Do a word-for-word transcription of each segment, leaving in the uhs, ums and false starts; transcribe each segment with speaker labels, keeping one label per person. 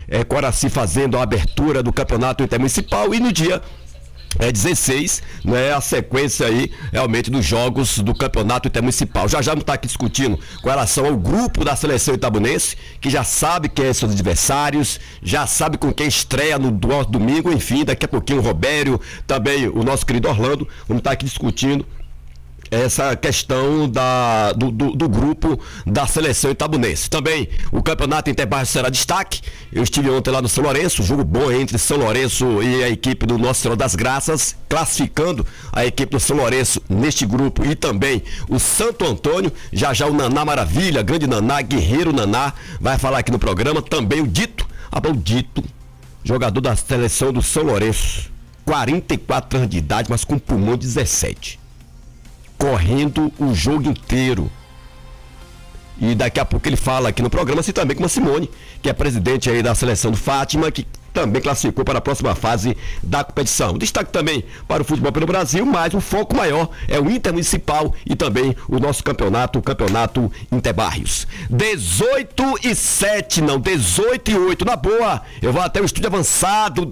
Speaker 1: é, Coraci fazendo a abertura do campeonato intermunicipal e no dia É dezesseis, né, a sequência aí realmente dos jogos do campeonato intermunicipal. Já já não está aqui discutindo com relação ao grupo da seleção itabunense, que já sabe quem são os adversários, já sabe com quem estreia no domingo, enfim, daqui a pouquinho o Robério, também o nosso querido Orlando, vamos estar aqui discutindo essa questão da, do, do, do grupo da seleção itabunense. Também o campeonato Interbairros será destaque. Eu estive ontem lá no São Lourenço, jogo bom entre São Lourenço e a equipe do Nossa Senhora das Graças, classificando a equipe do São Lourenço neste grupo e também o Santo Antônio. Já já o Naná Maravilha, grande Naná, guerreiro Naná, vai falar aqui no programa. Também o Dito, ah, o Dito, jogador da seleção do São Lourenço, quarenta e quatro anos de idade, mas com pulmão de dezessete. Correndo o jogo inteiro. E daqui a pouco ele fala aqui no programa, assim também com a Simone, que é presidente aí da seleção do Fátima, que também classificou para a próxima fase da competição. Destaque também para o futebol pelo Brasil, mas o foco maior é o Intermunicipal e também o nosso campeonato, o campeonato Interbairros. dezoito e sete, não, dezoito e oito, na boa, eu vou até o estúdio avançado.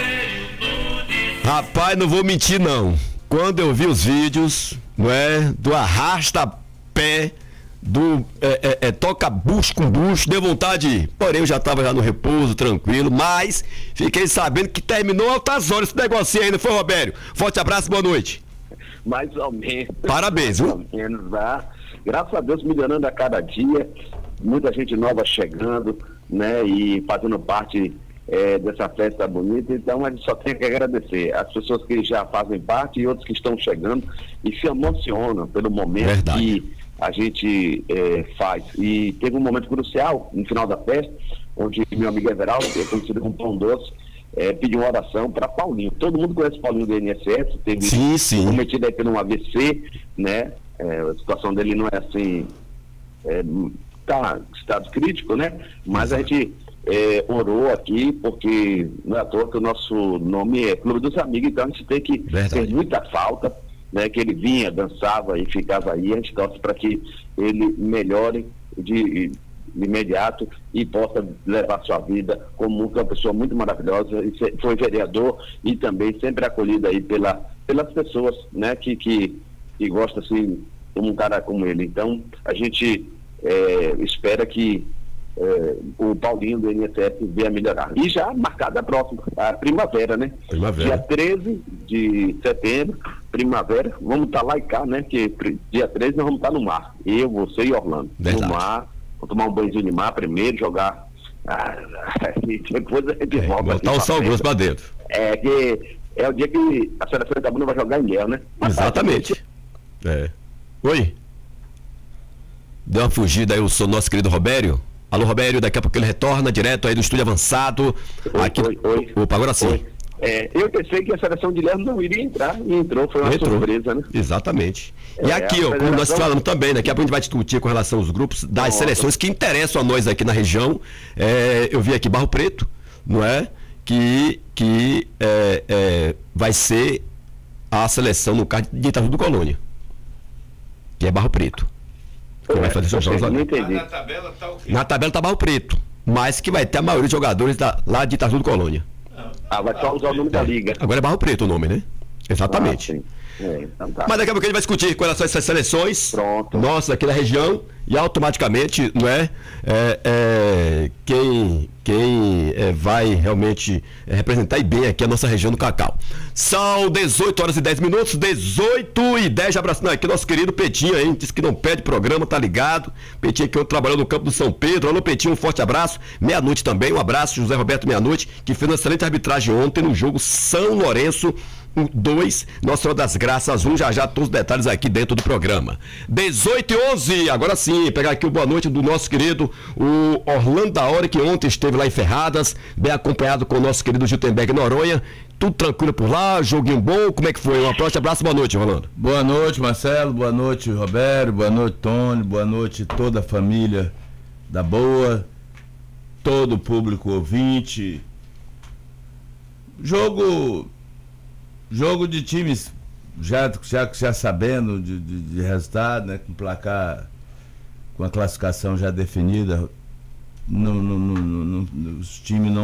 Speaker 1: Rapaz, não vou mentir não. Quando eu vi os vídeos, não é, do arrasta-pé, do é, é, é, toca bucho com bucho, deu vontade de ir. Porém, eu já estava já no repouso, tranquilo, mas fiquei sabendo que terminou altas horas esse negocinho ainda, foi, Robério? Forte abraço, boa noite.
Speaker 2: Mais ou menos.
Speaker 1: Parabéns, viu?
Speaker 2: Mais ou menos, tá? Graças a Deus, melhorando a cada dia, muita gente nova chegando, né, e fazendo parte É, dessa festa bonita, então a gente só tem que agradecer as pessoas que já fazem parte e outros que estão chegando e se emocionam pelo momento Verdade. que a gente é, faz. E teve um momento crucial no final da festa, onde meu amigo Everaldo, que é conhecido como Pão Doce, é, pediu uma oração para Paulinho. Todo mundo conhece Paulinho do I N S S, teve
Speaker 1: sim, sim.
Speaker 2: cometido aí pelo um A V C, né? É, a situação dele não é assim, é, tá em estado crítico, né? Mas Exato. a gente É, orou aqui, porque não é à toa que o nosso nome é Clube dos Amigos, então a gente tem que ter muita falta, né, que ele vinha, dançava e ficava aí, a gente torce para que ele melhore de, de imediato e possa levar sua vida como uma pessoa muito maravilhosa, e foi vereador e também sempre acolhido aí pela, pelas pessoas, né, que, que, que gostam assim, de um cara como ele. Então a gente é, espera que É, o Paulinho do I N S S venha melhorar. E já marcada a próxima, a primavera, né?
Speaker 1: Primavera.
Speaker 2: Dia treze de setembro, primavera, vamos estar tá lá e cá, né? Que dia treze nós vamos estar tá no mar. Eu, você e Orlando.
Speaker 1: Verdade.
Speaker 2: No mar, vamos tomar um banhozinho de mar primeiro, jogar. Ah, e depois a gente
Speaker 1: é,
Speaker 2: volta.
Speaker 1: Botar o sal grosso pra dentro.
Speaker 2: É, que é o dia que a seleção itabuna vai jogar em guerra, né?
Speaker 1: Exatamente. É. Oi. Deu uma fugida aí o seu nosso querido Robério. Alô, Robério, daqui a pouco ele retorna direto aí do estúdio avançado.
Speaker 2: Oi,
Speaker 1: aqui...
Speaker 2: oi, oi.
Speaker 1: Opa, agora sim.
Speaker 2: Oi. É, eu pensei que a seleção de Lerno não iria entrar e entrou, foi uma entrou. surpresa, né?
Speaker 1: Exatamente. E
Speaker 2: é,
Speaker 1: aqui, ó, como nós falamos também, daqui a pouco a gente vai discutir com relação aos grupos das Nossa. seleções que interessam a nós aqui na região. É, eu vi aqui Barro Preto, não é? Que, que é, é, vai ser a seleção no caso de Itaú do Colônia, que é Barro Preto. Que vai fazer seus jogos lá.
Speaker 2: Não entendi.
Speaker 3: Na tabela tá o quê?
Speaker 1: Na tabela tá Barro Preto, mas que vai ter a maioria dos jogadores da, lá de Itaú do Colônia.
Speaker 2: Ah, vai só usar o nome é. da liga.
Speaker 1: Agora é Barro Preto o nome, né? Exatamente.
Speaker 2: Ah, sim. É, então tá.
Speaker 1: Mas daqui a pouco a gente vai discutir com relação a essas seleções
Speaker 2: Pronto.
Speaker 1: nossas aqui da região e automaticamente, não é? é, é quem quem é, vai realmente é, representar e bem aqui a nossa região do Cacau. São dezoito horas e dez minutos, dezoito e dez, abraçando aqui nosso querido Petinho aí, disse que não pede programa, tá ligado? Petinho que eu trabalhou no campo do São Pedro. Alô, Petinho, um forte abraço. Meia-noite também, um abraço, José Roberto Meia-noite, que fez uma excelente arbitragem ontem no jogo São Lourenço dois, Nossa Senhora das Graças um, já já todos os detalhes aqui dentro do programa. dezoito e onze, agora sim, pegar aqui o boa noite do nosso querido o Orlando da Hora, que ontem esteve lá em Ferradas, bem acompanhado com o nosso querido Giltenberg Noronha. Tudo tranquilo por lá, joguinho bom, como é que foi? Um forte abraço, boa noite, Rolando.
Speaker 3: Boa noite, Marcelo, boa noite, Roberto, boa noite, Tony, boa noite toda a família da Boa, todo o público ouvinte. Jogo... Jogo de times já, já, já sabendo de, de, de resultado, né, com placar, com a classificação já definida, no, no, no, no, os times não